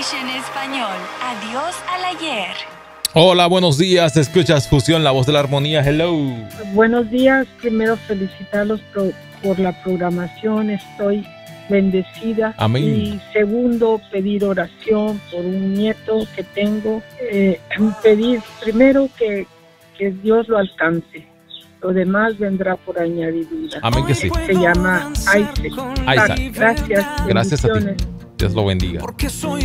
English en español. Adiós al ayer. Hola, buenos días. Escuchas Fusión, la voz de la armonía. Hello. Buenos días. Primero felicitarlos por la programación. Estoy bendecida. Amén. Y segundo, pedir oración por un nieto que tengo. Pedir primero que Dios lo alcance. Lo demás vendrá por añadidura. Amén que sí. Se llama Isaac. Isaac. Gracias. Gracias a ti. Bendiciones. Dios lo bendiga. Porque soy